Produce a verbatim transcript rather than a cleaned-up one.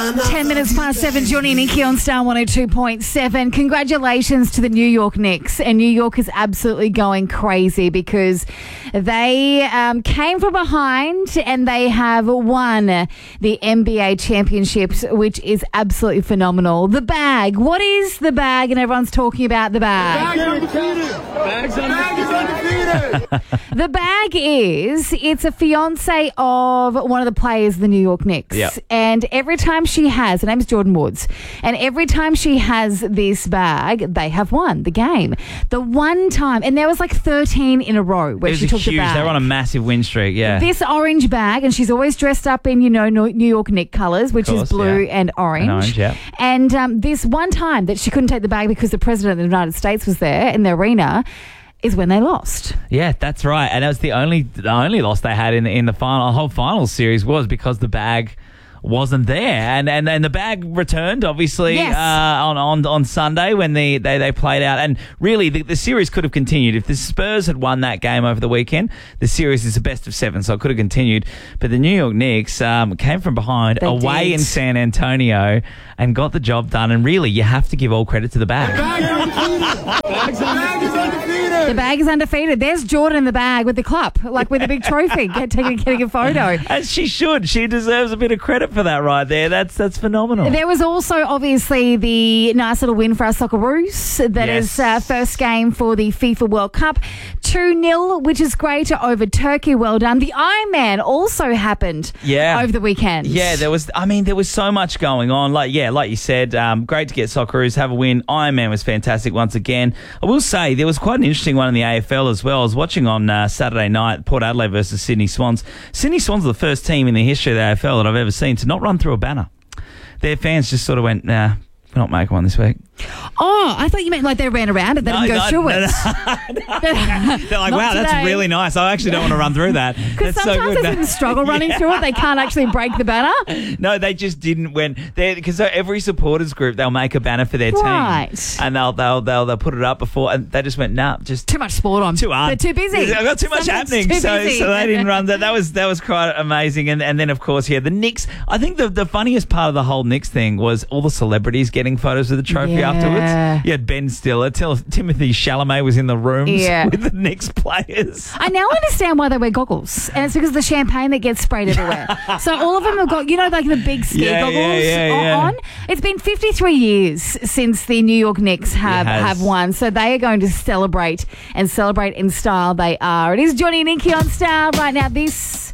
Ten minutes past seven, Johnny and Nikki on Star one oh two point seven. Congratulations to the New York Knicks. And New York is absolutely going crazy because they um, came from behind and they have won the N B A championships, which is absolutely phenomenal. The bag. What is the bag? And everyone's talking about the bag. Bag's undefeated. The bag is, it's a fiance of one of the players of the New York Knicks. Yep. And every time she has, her name's Jordan Woods, and every time she has this bag, they have won the game. The one time, and there was like thirteen in a row where It she was took huge. the bag. They were on a massive win streak, yeah. This orange bag, and she's always dressed up in, you know, New York Knicks colours, which course, is blue yeah. and orange. And orange, yeah. And um, this one time that she couldn't take the bag because the President of the United States was there in the arena is when they lost. Yeah, that's right. And that was the only the only loss they had in the, in the final the whole finals series was because the bag wasn't there. And and, and the bag returned, obviously, Yes. uh, on, on on Sunday when the, they, they played out. And really, the, the series could have continued. If the Spurs had won that game over the weekend, the series is a best of seven, so it could have continued. But the New York Knicks um, came from behind They away did. in San Antonio and got the job done. And really, you have to give all credit to the bag. Bag's undefeated. The bag is undefeated. There's Jordan in the bag with the cup, like with a big trophy, get, taking, getting a photo. And she should. She deserves a bit of credit for that right there. That's that's phenomenal. There was also obviously the nice little win for our Socceroos. That Yes. is uh, first game for the FIFA World Cup. two nil, which is great, over Turkey. Well done. The Ironman also happened Yeah. over the weekend. Yeah, there was, I mean, there was so much going on. Like, yeah, like you said, um, great to get Socceroos have a win. Ironman was fantastic once again. I will say there was quite an interesting one in the A F L as well. I was watching on uh, Saturday night, Port Adelaide versus Sydney Swans. Sydney Swans are the first team in the history of the A F L that I've ever seen to not run through a banner. Their fans just sort of went, nah, we're not making one this week. Oh, I thought you meant like they ran around it. They didn't go no, through no, it. no. They're like, Not wow, today. that's really nice. I actually don't want to run through that. Because That's so sometimes good. they didn't struggle running through it. They can't actually break the banner. No, they just didn't when they because every supporters group they'll make a banner for their team, Right. and they'll they'll they'll they'll put it up before, and they just went nah, just Too much sport on. too hard. They're too busy. I've got too much Something's happening, too so busy. so they didn't run that. That was that was quite amazing, and and then of course yeah, the Knicks. I think the the funniest part of the whole Knicks thing was all the celebrities getting photos with the trophy Yeah. afterwards. You had Ben Stiller, Til- Timothy Chalamet was in the rooms Yeah. with the Knicks players. I now understand why they wear goggles, and it's because of the champagne that gets sprayed everywhere. So all of them have got, you know, like the big ski Yeah, goggles yeah, yeah, o- yeah. on. It's been fifty-three years since the New York Knicks have, It has. have won, so they are going to celebrate and celebrate in style. They are. It is Johnny and Nikki on Star right now. This